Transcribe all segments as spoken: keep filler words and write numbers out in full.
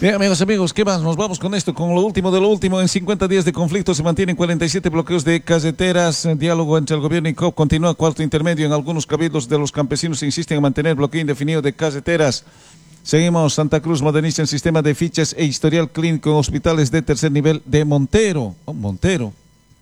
Bien, amigos, amigos, ¿qué más? Nos vamos con esto, con lo último de lo último. En cincuenta días de conflicto se mantienen cuarenta y siete bloqueos de carreteras. El diálogo entre el gobierno y C O P continúa cuarto intermedio. En algunos cabildos de los campesinos se insisten en mantener bloqueo indefinido de carreteras. Seguimos. Santa Cruz moderniza el sistema de fichas e historial clínico en hospitales de tercer nivel de Montero. Oh, Montero.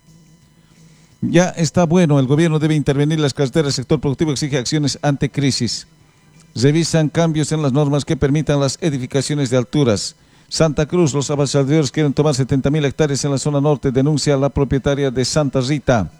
Ya está bueno. El gobierno debe intervenir en las carreteras. El sector productivo exige acciones ante crisis. Revisan cambios en las normas que permitan las edificaciones de alturas. Santa Cruz, los abasadores quieren tomar setenta mil hectáreas en la zona norte, denuncia a la propietaria de Santa Rita.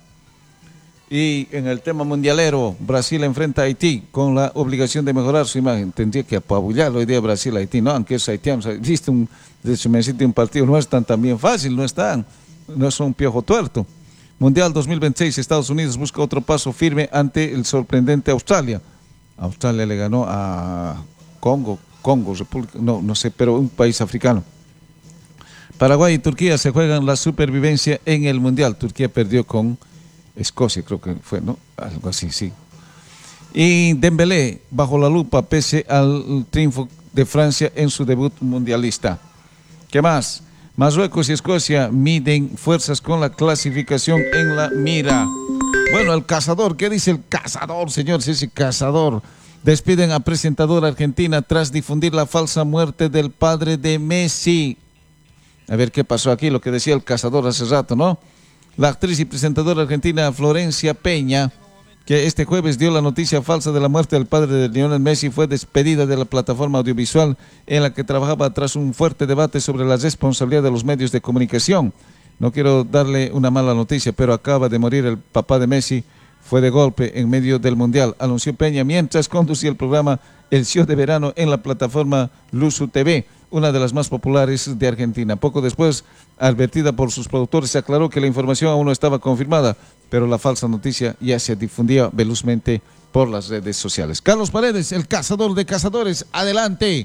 Y en el tema mundialero, Brasil enfrenta a Haití con la obligación de mejorar su imagen. Tendría que apabullar hoy día Brasil a Haití, ¿no? Aunque es haitiano, existe un, de hecho, me existe un partido, no es tan, tan bien fácil, no están, no es un piojo tuerto. Mundial dos mil veintiséis, Estados Unidos busca otro paso firme ante el sorprendente Australia. Australia le ganó a Congo, Congo, República, no, no sé, pero un país africano. Paraguay y Turquía se juegan la supervivencia en el Mundial. Turquía perdió con Escocia, creo que fue, ¿no? Algo así, sí. Y Dembélé, bajo la lupa, pese al triunfo de Francia en su debut mundialista. ¿Qué más? Marruecos y Escocia miden fuerzas con la clasificación en la mira. Bueno, el cazador, ¿qué dice el cazador, señor? Sí, ese cazador. Despiden a presentadora argentina tras difundir la falsa muerte del padre de Messi. A ver qué pasó aquí, lo que decía el cazador hace rato, ¿no? La actriz y presentadora argentina Florencia Peña, que este jueves dio la noticia falsa de la muerte del padre de Lionel Messi, fue despedida de la plataforma audiovisual en la que trabajaba tras un fuerte debate sobre la responsabilidad de los medios de comunicación. No quiero darle una mala noticia, pero acaba de morir el papá de Messi, fue de golpe en medio del Mundial, anunció Peña mientras conducía el programa El Show de Verano en la plataforma Luzu T V, una de las más populares de Argentina. Poco después, advertida por sus productores, se aclaró que la información aún no estaba confirmada, pero la falsa noticia ya se difundía velozmente por las redes sociales. Carlos Paredes, el cazador de cazadores, adelante.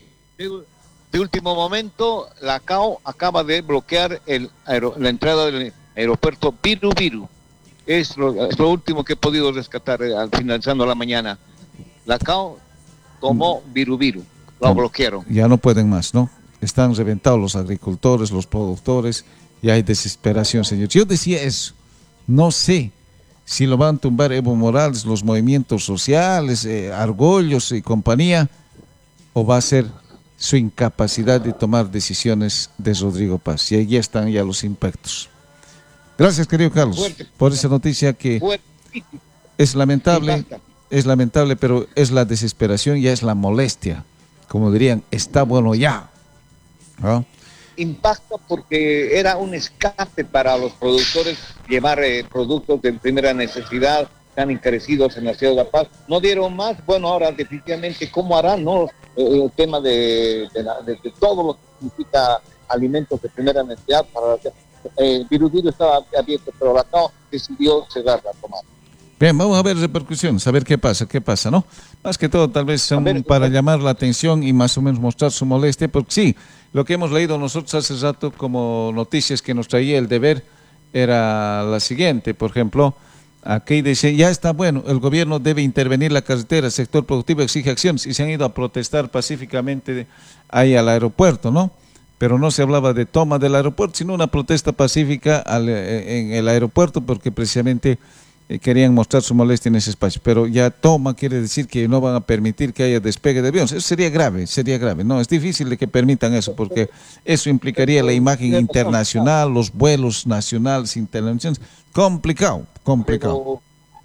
De último momento, la C A O acaba de bloquear el la entrada del aeropuerto Viru Viru. Es lo, es lo último que he podido rescatar eh, al finalizando la mañana. La C A O tomó Viru Viru, lo bloquearon. Ya no pueden más, ¿no? Están reventados los agricultores, los productores, y hay desesperación, señor. Yo decía eso, no sé si lo van a tumbar Evo Morales, los movimientos sociales, eh, Argollos y compañía, o va a ser su incapacidad de tomar decisiones de Rodrigo Paz. Y ahí están ya los impactos. Gracias, querido Carlos, fuerte, por esa noticia que fuerte. Es lamentable, es lamentable, pero es la desesperación, ya es la molestia. Como dirían, está bueno ya. ¿No? Impacta porque era un escape para los productores llevar eh, productos de primera necesidad tan encarecidos en la ciudad de La Paz. No dieron más, bueno, ahora definitivamente, ¿cómo harán, no? Eh, el tema de, de, la, de, de todo lo que significa alimentos de primera necesidad para la el eh, Viru Viru estaba abierto, pero la C A O decidió cerrar la tomada. Bien, vamos a ver repercusiones, a ver qué pasa, qué pasa, ¿no? Más que todo, tal vez son ver, para llamar la atención y más o menos mostrar su molestia, porque sí, lo que hemos leído nosotros hace rato como noticias que nos traía El Deber era la siguiente, por ejemplo, aquí dice, ya está bueno, el gobierno debe intervenir la carretera, el sector productivo exige acciones, y se han ido a protestar pacíficamente ahí al aeropuerto, ¿no? Pero no se hablaba de toma del aeropuerto, sino una protesta pacífica al, en el aeropuerto, porque precisamente eh, querían mostrar su molestia en ese espacio. Pero ya toma quiere decir que no van a permitir que haya despegue de aviones. Eso sería grave, sería grave. No, es difícil de que permitan eso, porque eso implicaría la imagen internacional, los vuelos nacionales, internacionales. Complicado, complicado.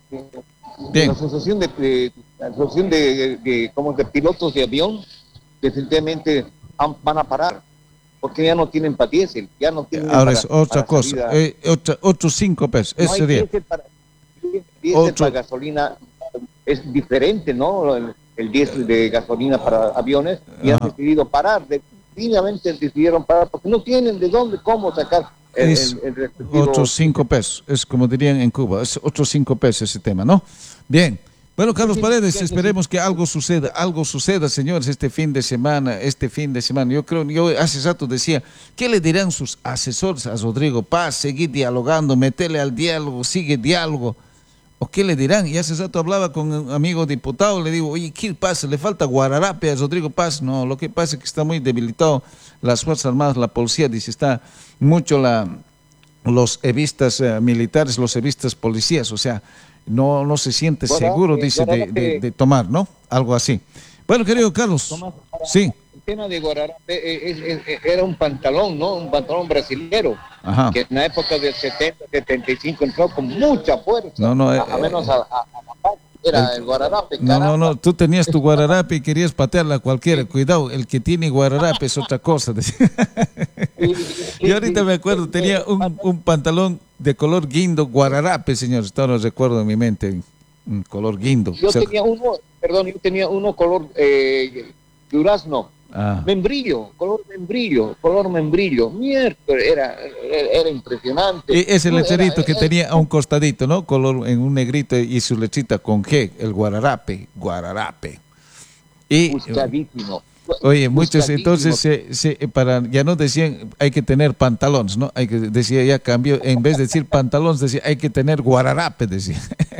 Bien. La asociación de, de, la asociación de, de, de, como de pilotos de avión, definitivamente van a parar, porque ya no tienen para diésel, ya no tienen. Ahora para, es otra cosa, eh, otra, otros cinco pesos, no eso sería. Diésel para, diésel para gasolina es diferente, ¿no? El, el diésel de gasolina para aviones, y han decidido parar, definitivamente decidieron parar, porque no tienen de dónde, cómo sacar el, es el, el respectivo. Otros cinco pesos, es como dirían en Cuba, es otros cinco pesos ese tema, ¿no? Bien. Bueno, Carlos Paredes, esperemos que algo suceda, algo suceda, señores, este fin de semana, este fin de semana. Yo creo, yo hace rato decía, ¿qué le dirán sus asesores a Rodrigo Paz? Seguir dialogando, meterle al diálogo, sigue diálogo. ¿O qué le dirán? Y hace rato hablaba con un amigo diputado, le digo, oye, ¿qué pasa? ¿Le falta Guararape a Rodrigo Paz? No, lo que pasa es que está muy debilitado las Fuerzas Armadas, la policía, dice, está mucho la, los evistas eh, militares, los evistas policías, o sea, no, no se siente Bueno, seguro, eh, dice, de, Guararape, de, de tomar, ¿no? Algo así. Bueno, querido Carlos, Tomás, sí. el tema de Guararape eh, es- es- es- era un pantalón, ¿no? Un pantalón brasilero, Ajá. que en la época del setenta, setenta y cinco entró con mucha fuerza, No, no, a, eh, a menos a, a- a La Paz. Era el, Guararape, No, no, caramba. no, tú tenías tu Guararape y querías patearla a cualquiera. Cuidado, el que tiene Guararape es otra cosa. decía. Sí, Y sí, ahorita sí, me acuerdo, sí, tenía sí. un, un pantalón de color guindo, Guararape, señor. Esto lo recuerdo en mi mente, un color guindo. Yo O sea, tenía uno, perdón, yo tenía uno color eh, durazno, ah, membrillo, color membrillo, color membrillo. Mierda, era, era, era impresionante. y ese No, era- lecherito que era- tenía a un costadito, ¿no? Color en un negrito y su lechita con G, el Guararape, Guararape. Y Buscadísimo. oye, muchos Buscadísimo. entonces se, se- para ya no decían hay que tener pantalones, ¿no? Hay que decía ya cambió, en vez de decir pantalones decía hay que tener Guararape, decía.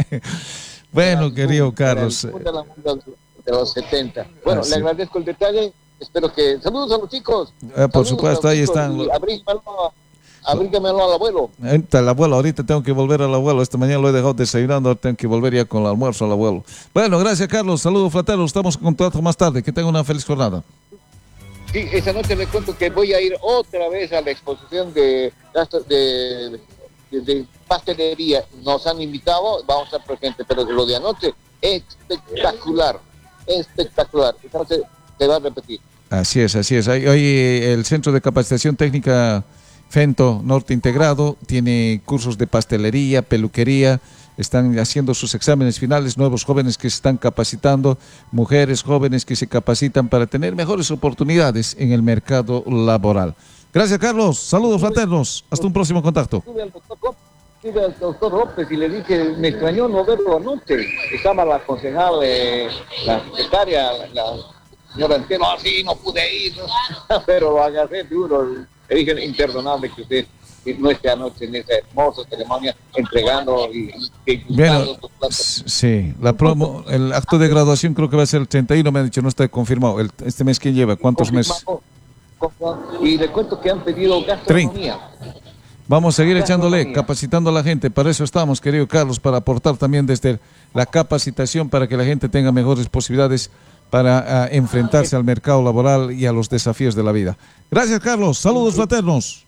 Bueno, Era querido el boom, era el Carlos, boom de, la- de los setenta. Bueno, Ah, le sí. agradezco el detalle. Espero que. Saludos a los chicos. Eh, por Saludos supuesto, a los ahí chicos están. y abrígamelo, abrígamelo al abuelo. ahorita el abuelo, ahorita tengo que volver al abuelo, esta mañana lo he dejado desayunando, ahora tengo que volver ya con el almuerzo al abuelo. Bueno, gracias Carlos, saludos fraternos, estamos en contacto más tarde, que tenga una feliz jornada. Sí, esa noche les cuento que voy a ir otra vez a la exposición de gastos de, de, de pastelería. Nos han invitado, vamos a estar presentes, pero lo de anoche, espectacular, espectacular. Entonces, se va a repetir. Así es, así es. Hoy, hoy, eh, el Centro de Capacitación Técnica Fento Norte Integrado tiene cursos de pastelería, peluquería, están haciendo sus exámenes finales, nuevos jóvenes que se están capacitando, mujeres jóvenes que se capacitan para tener mejores oportunidades en el mercado laboral. Gracias, Carlos. Saludos fraternos. Hasta un próximo contacto. Tuve al doctor López, tuve al doctor López y le dije, me extrañó no verlo anoche. Estaba la concejal, eh, la secretaria, la, la señora Antelo, así no pude ir, pero lo agarré duro. Le dije, imperdonable que usted no esté anoche en esa hermosa ceremonia entregando y, y Bueno, gustando sus plantas. sí, la promo, el acto de graduación creo que va a ser el treinta y uno, me han dicho, no está confirmado. El, este mes, ¿quién lleva? ¿Cuántos meses? Confirmado. Y le cuento que han pedido gastronomía. Vamos a seguir echándole, Gastronomía. capacitando a la gente. Para eso estamos, querido Carlos, para aportar también desde la capacitación para que la gente tenga mejores posibilidades para uh, enfrentarse al mercado laboral y a los desafíos de la vida. Gracias, Carlos. Saludos fraternos.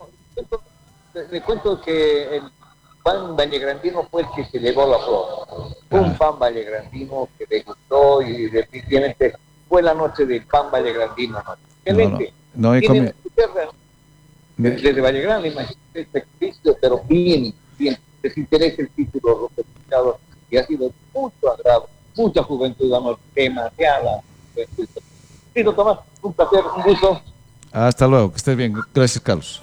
Le, le cuento que el pan vallegrandino fue el que se llevó la flor. Un Ah. pan vallegrandino que le gustó y definitivamente fue la noche del pan vallegrandino. ¿No? Excelente. No, no he Tiene comido. mucha tierra. Desde Vallegrande, imagínate este Cristo, pero bien, bien. Les interesa el título, los certificados, y ha sido mucho agrado, mucha juventud, amor, demasiada juventud. Sí, doctor Tomás, un placer, un gusto. Hasta luego, que estés bien. Gracias, Carlos.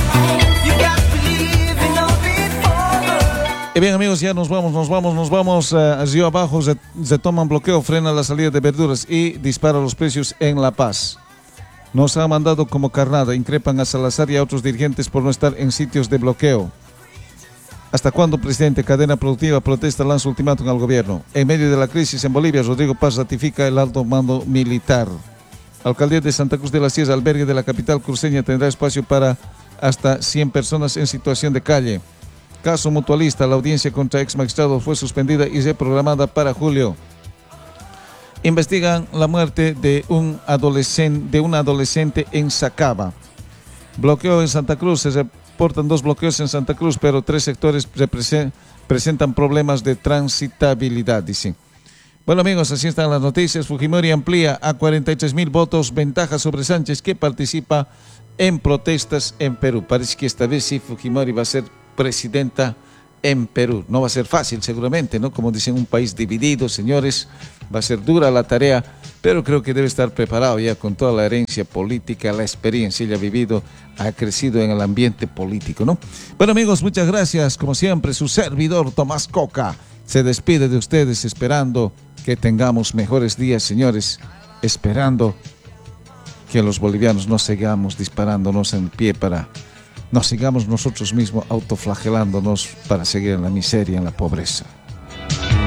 Y bien, amigos, ya nos vamos, nos vamos, nos vamos. Uh, río abajo se, se toman bloqueo, frena la salida de verduras y dispara los precios en La Paz. Nos ha mandado como carnada, increpan a Salazar y a otros dirigentes por no estar en sitios de bloqueo. ¿Hasta cuándo, presidente? Cadena productiva protesta, lanza ultimátum al gobierno. En medio de la crisis en Bolivia, Rodrigo Paz ratifica el alto mando militar. Alcaldía de Santa Cruz de la Sierra, albergue de la capital cruceña, tendrá espacio para hasta cien personas en situación de calle. Caso mutualista, la audiencia contra ex magistrado fue suspendida y reprogramada para julio. Investigan la muerte de un adolescente, de un adolescente en Sacaba. Bloqueo en Santa Cruz, se reportan dos bloqueos en Santa Cruz, pero tres sectores represen- presentan problemas de transitabilidad, dicen. Bueno, amigos, así están las noticias. Fujimori amplía a cuarenta y tres mil votos, ventaja sobre Sánchez, que participa en protestas en Perú. Parece que esta vez sí Fujimori va a ser presidenta en Perú. No va a ser fácil, seguramente, ¿no? Como dicen, un país dividido, señores, va a ser dura la tarea, pero creo que debe estar preparado ya con toda la herencia política, la experiencia, ella ha vivido, ha crecido en el ambiente político, ¿no? Bueno, amigos, muchas gracias. Como siempre, su servidor Tomás Coca se despide de ustedes esperando que tengamos mejores días, señores, esperando que los bolivianos no sigamos disparándonos en el pie para... no sigamos nosotros mismos autoflagelándonos para seguir en la miseria, en la pobreza.